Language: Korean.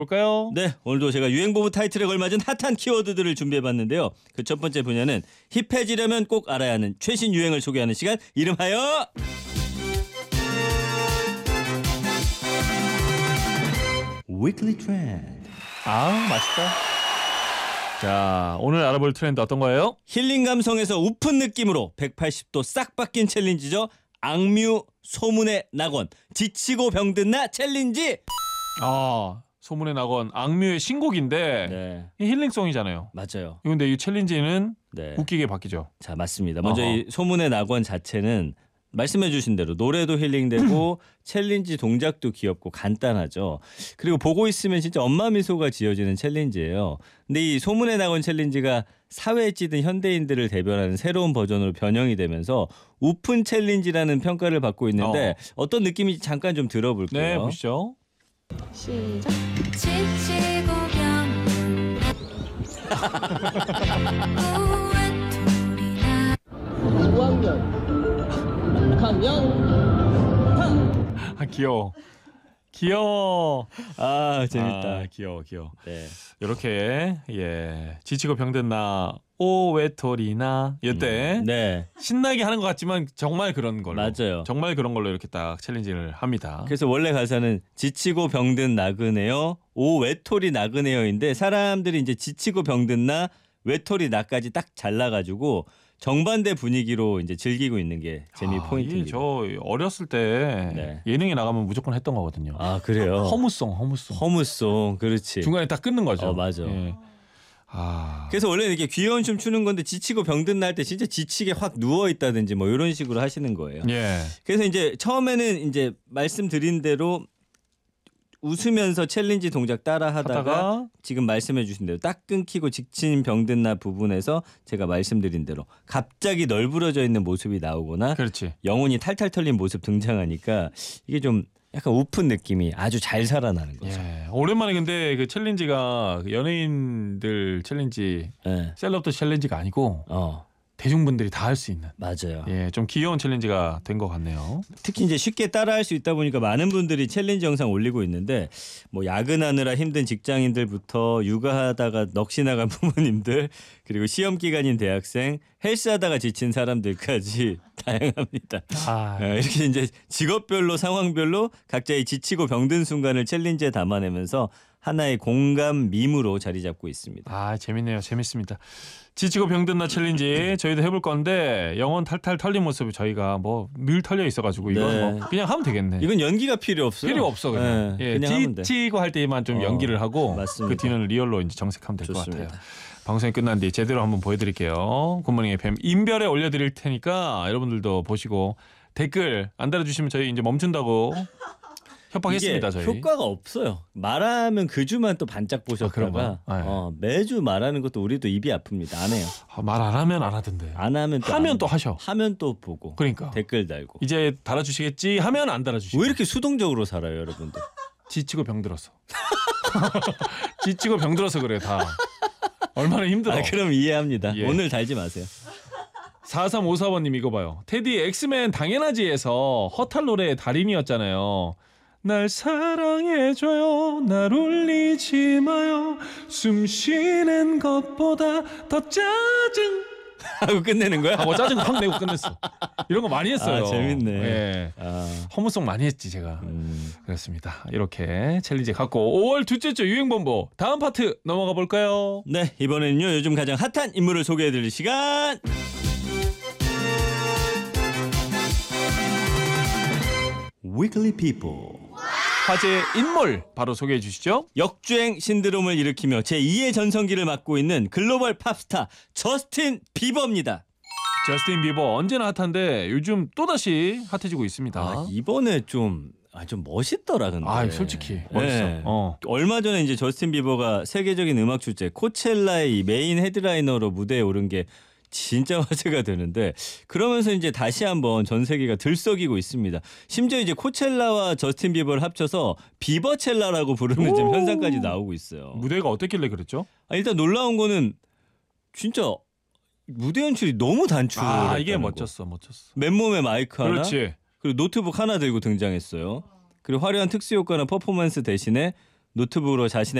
볼까요? 네, 오늘도 제가 유행보부 타이틀에 걸맞은 핫한 키워드들을 준비해봤는데요. 그 첫 번째 분야는 힙해지려면 꼭 알아야 하는 최신 유행을 소개하는 시간, 이름하여 Weekly Trend. 맛있다. 자, 오늘 알아볼 트렌드 어떤 거예요? 힐링 감성에서 우픈 느낌으로 180도 싹 바뀐 챌린지죠. 악뮤 소문의 낙원 지치고 병든 나 챌린지. 소문의 낙원 악뮤의 신곡인데 네, 이 힐링송이잖아요. 맞아요. 근데 이 챌린지는 네, 웃기게 바뀌죠. 자, 맞습니다. 먼저 이 소문의 낙원 자체는 말씀해주신 대로 노래도 힐링되고 챌린지 동작도 귀엽고 간단하죠. 그리고 보고 있으면 진짜 엄마 미소가 지어지는 챌린지예요. 근데 이 소문의 낙원 챌린지가 사회에 찌든 현대인들을 대변하는 새로운 버전으로 변형이 되면서 우픈 챌린지라는 평가를 받고 있는데 어떤 느낌인지 잠깐 좀 들어볼게요. 네, 보시죠. 시작. 지치고 병든 우웻토리나 5학년 강연 귀여워. 재밌다. 귀여워. 네. 이렇게 지치고 병든 나 오웨토리나 이때 네. 신나게 하는 것 같지만 정말 그런 걸로 맞아요. 정말 그런 걸로 이렇게 딱 챌린지를 합니다. 그래서 원래 가사는 지치고 병든 나그네요, 오 외톨이 나그네요인데 사람들이 이제 지치고 병든 나 외톨이 나까지 딱 잘라가지고 정반대 분위기로 이제 즐기고 있는 게 재미 포인트입니다. 저 어렸을 때 네. 예능에 나가면 무조건 했던 거거든요. 그래요. 허무송, 그렇지. 중간에 딱 끊는 거죠. 맞아. 예. 그래서 원래 이렇게 귀여운 춤 추는 건데 지치고 병든 날 때 진짜 지치게 확 누워 있다든지 뭐 이런 식으로 하시는 거예요. 예. 그래서 이제 처음에는 이제 말씀드린 대로 웃으면서 챌린지 동작 따라 하다가 지금 말씀해 주신 대로 딱 끊기고 지친 병든 나 부분에서 제가 말씀드린 대로 갑자기 널브러져 있는 모습이 나오거나 그렇지. 영혼이 탈탈 털린 모습 등장하니까 이게 좀 약간 우픈 느낌이 아주 잘 살아나는 거죠. 예. 오랜만에 근데 그 챌린지가 연예인들 챌린지, 네. 셀럽들 챌린지가 아니고 대중분들이 다 할 수 있는. 맞아요. 좀 귀여운 챌린지가 된 것 같네요. 특히 이제 쉽게 따라할 수 있다 보니까 많은 분들이 챌린지 영상 올리고 있는데 뭐 야근하느라 힘든 직장인들부터 육아하다가 넋이 나간 부모님들, 그리고 시험 기간인 대학생, 헬스하다가 지친 사람들까지 다양합니다. 이렇게 이제 직업별로 상황별로 각자의 지치고 병든 순간을 챌린지에 담아내면서 하나의 공감 밈으로 자리 잡고 있습니다. 재밌네요. 재밌습니다. 지치고 병든 나 챌린지 저희도 해볼 건데 영혼 탈탈 털린 모습이 저희가 뭐 늘 털려 있어가지고 이건 뭐 그냥 하면 되겠네. 이건 연기가 필요 없어요. 필요 없어 그냥. 그냥 하면 돼. 지치고 할 때만 좀 연기를 하고 맞습니다. 그 뒤는 리얼로 이제 정색하면 될 것 좋습니다. 같아요. 방송이 끝난 뒤 제대로 한번 보여드릴게요. 굿모닝 FM 인별에 올려드릴 테니까 여러분들도 보시고 댓글 안 달아주시면 저희 이제 멈춘다고 협박했습니다. 이게 저희. 효과가 없어요. 말하면 그 주만 또 반짝 보셨다가 매주 말하는 것도 우리도 입이 아픕니다. 안 해요. 말 안 하면 안 하던데. 안 하면 또 하면 또 하셔. 하면 또 보고. 그러니까 댓글 달고. 이제 달아주시겠지 하면 안 달아주시고. 왜 이렇게 수동적으로 살아요, 여러분들? 지치고 병들어서. 지치고 병들어서 그래 다. 얼마나 힘들어. 그럼 이해합니다. 예. 오늘 달지 마세요. 4354번님 이거 봐요. 테디 엑스맨 당연하지에서 허탈 노래의 달인이었잖아요. 날 사랑해줘요, 날 울리지 마요, 숨 쉬는 것보다 더 짜증 하고 끝내는 거야? 하고 짜증 확 내고 끝냈어. 이런 거 많이 했어요. 재밌네. 예. 허무송 많이 했지 제가. 그렇습니다. 이렇게 챌린지 갖고 5월 둘째 주 유행본부 다음 파트 넘어가 볼까요? 네, 이번에는요 요즘 가장 핫한 인물을 소개해드릴 시간. Weekly People. 화제의 인물 바로 소개해 주시죠. 역주행 신드롬을 일으키며 제2의 전성기를 맞고 있는 글로벌 팝스타 저스틴 비버입니다. 저스틴 비버 언제나 핫한데 요즘 또다시 핫해지고 있습니다. 이번에 좀 멋있더라 근데. 솔직히 멋있어. 네. 얼마 전에 이제 저스틴 비버가 세계적인 음악 축제 코첼라의 이 메인 헤드라이너로 무대에 오른 게 진짜 화제가 되는데, 그러면서 이제 다시 한번 전 세계가 들썩이고 있습니다. 심지어 이제 코첼라와 저스틴 비버를 합쳐서 비버첼라라고 부르는 지금 현상까지 나오고 있어요. 무대가 어땠길래 그랬죠? 일단 놀라운 거는 진짜 무대 연출이 너무 단출했다는 이게 거. 멋졌어. 맨몸에 마이크 하나, 그렇지. 그리고 노트북 하나 들고 등장했어요. 그리고 화려한 특수 효과나 퍼포먼스 대신에 노트북으로 자신의